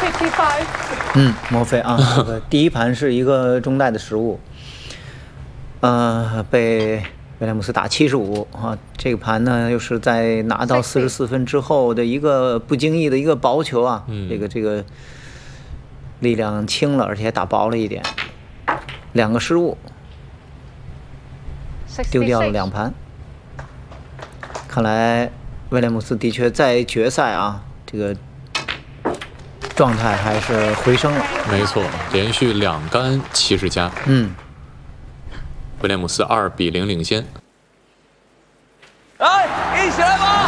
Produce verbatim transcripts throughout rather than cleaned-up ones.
嗯，莫非啊？这个第一盘是一个中袋的失误，呃，被威廉姆斯打七十五啊。这个盘呢，又是在拿到四十四分之后的一个不经意的一个薄球啊，嗯、这个这个力量轻了，而且打薄了一点，两个失误，丢掉了两盘。看来威廉姆斯的确在决赛啊，这个状态还是回升了。 没错，连续两杆七十加。 嗯， 威廉姆斯二比零领先。 来，一起来吧！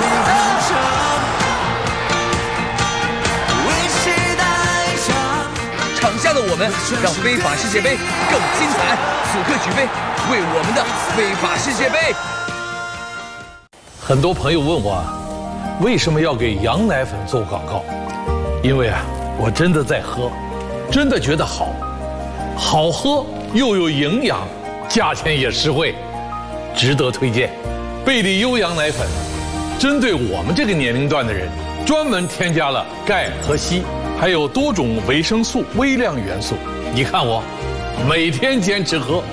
场下的我们让非法世界杯更精彩。此刻举杯，为我们的非法世界杯。 很多朋友问我，为什么要给羊奶粉做广告？因为啊，我真的在喝，真的觉得好，好喝又有营养，价钱也实惠，值得推荐。贝利优羊奶粉，针对我们这个年龄段的人，专门添加了钙和硒，还有多种维生素、微量元素。你看我，每天坚持喝。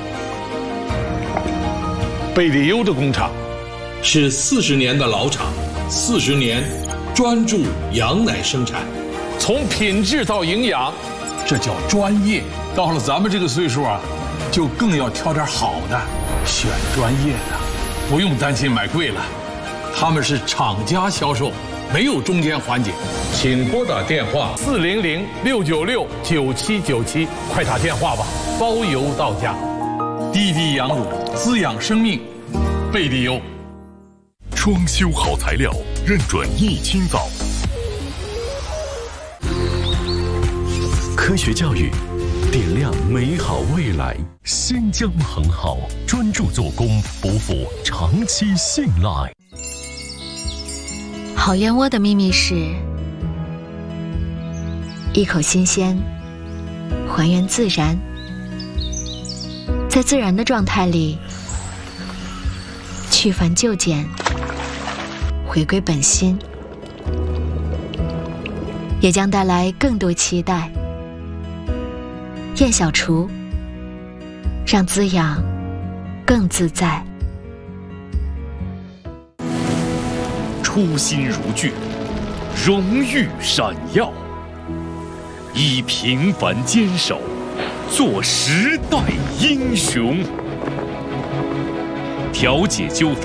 贝利优的工厂是四十年的老厂，四十年专注羊奶生产，从品质到营养，这叫专业。到了咱们这个岁数啊，就更要挑点好的，选专业的，不用担心买贵了。他们是厂家销售，没有中间环节。请拨打电话四零零六九六九七九七，快打电话吧，包邮到家。滴滴羊乳，滋养生命，贝利优。 装修好材料，认准易清造。科学教育，点亮美好未来。新疆很好，专注做工，不负长期信赖。 好燕窝的秘密是一口新鲜，还原自然，在自然的状态里去繁就简，回归本心，也将带来更多期待。燕小厨，让滋养更自在。 初心如炬，荣誉闪耀，以平凡坚守，做时代英雄，调解纠纷。